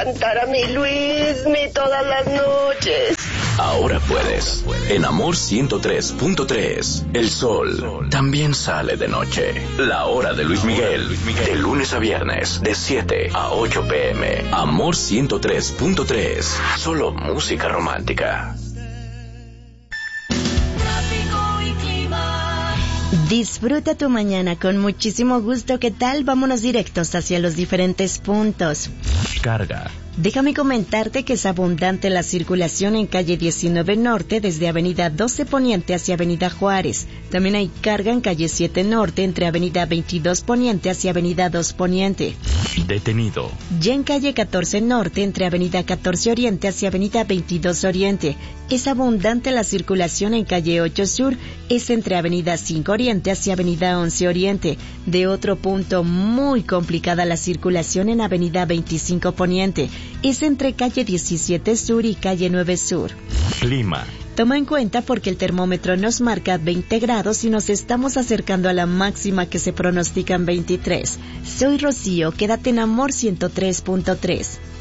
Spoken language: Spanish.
cantar a mi Luismi todas las noches. Ahora puedes. En Amor 103.3, el sol también sale de noche. La hora de Luis Miguel, de lunes a viernes, de 7 a 8 p.m. Amor 103.3, solo música romántica. Disfruta tu mañana con muchísimo gusto. ¿Qué tal? Vámonos directos hacia los diferentes puntos. Carga. Déjame comentarte que es abundante la circulación en calle 19 Norte desde avenida 12 Poniente hacia avenida Juárez. También hay carga en calle 7 Norte entre avenida 22 Poniente hacia avenida 2 Poniente. Detenido. Ya en calle 14 Norte entre avenida 14 Oriente hacia avenida 22 Oriente. Es abundante la circulación en calle 8 Sur, es entre avenida 5 Oriente hacia avenida 11 Oriente. De otro punto, muy complicada la circulación en avenida 25 Poniente. Es entre calle 17 Sur y calle 9 Sur. Clima. Toma en cuenta porque el termómetro nos marca 20 grados y nos estamos acercando a la máxima que se pronostica en 23. Soy Rocío, quédate en Amor 103.3.